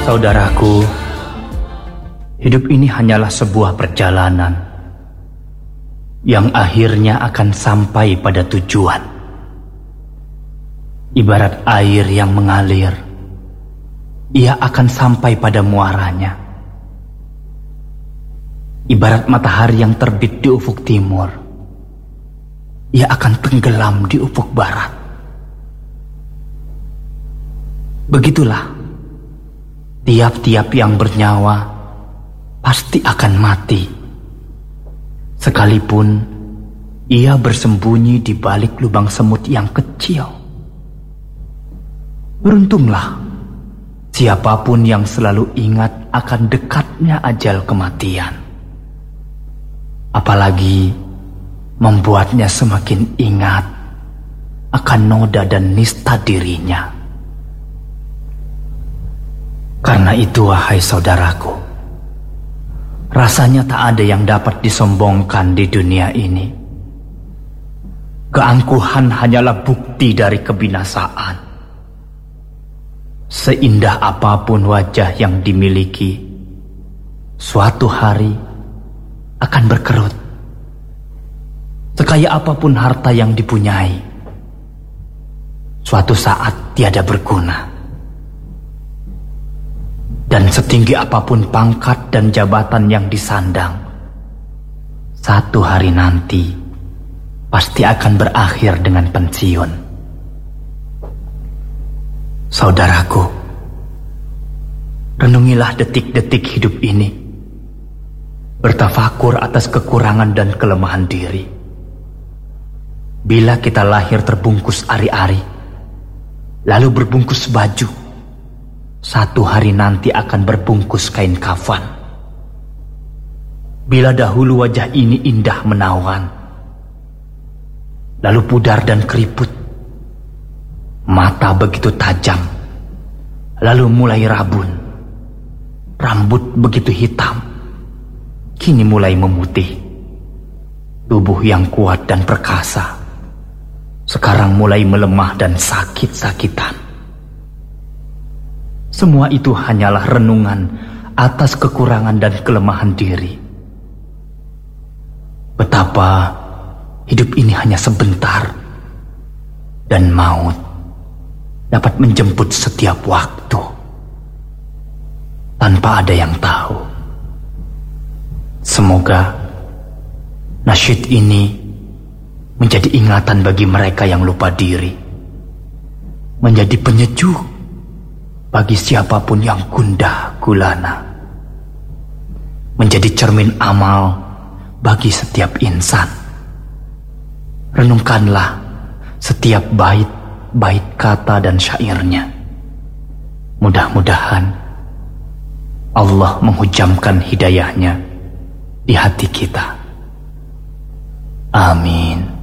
Saudaraku, hidup ini hanyalah sebuah perjalanan yang akhirnya akan sampai pada tujuan. Ibarat air yang mengalir, ia akan sampai pada muaranya. Ibarat matahari yang terbit di ufuk timur, ia akan tenggelam di ufuk barat. Begitulah, tiap-tiap yang bernyawa pasti akan mati, sekalipun ia bersembunyi di balik lubang semut yang kecil. Beruntunglah siapapun yang selalu ingat akan dekatnya ajal kematian, apalagi membuatnya semakin ingat akan noda dan nista dirinya. Karena itu, wahai saudaraku, rasanya tak ada yang dapat disombongkan di dunia ini. Keangkuhan hanyalah bukti dari kebinasaan. Seindah apapun wajah yang dimiliki, suatu hari akan berkerut. Sekaya apapun harta yang dipunyai, suatu saat tiada berguna. Dan setinggi apapun pangkat dan jabatan yang disandang, satu hari nanti pasti akan berakhir dengan pensiun. Saudaraku, renungilah detik-detik hidup ini, bertafakur atas kekurangan dan kelemahan diri. Bila kita lahir terbungkus ari-ari, lalu berbungkus baju, satu hari nanti akan berbungkus kain kafan. Bila dahulu wajah ini indah menawan, lalu pudar dan keriput, mata begitu tajam, lalu mulai rabun, rambut begitu hitam, kini mulai memutih. Tubuh yang kuat dan perkasa sekarang mulai melemah dan sakit-sakitan. Semua itu hanyalah renungan atas kekurangan dan kelemahan diri. Betapa hidup ini hanya sebentar, dan maut dapat menjemput setiap waktu tanpa ada yang tahu. Semoga nasyid ini menjadi ingatan bagi mereka yang lupa diri, menjadi penyejuk bagi siapapun yang gundah gulana, menjadi cermin amal bagi setiap insan. Renungkanlah setiap bait-bait kata dan syairnya. Mudah-mudahan Allah menghujamkan hidayahnya di hati kita. Amin.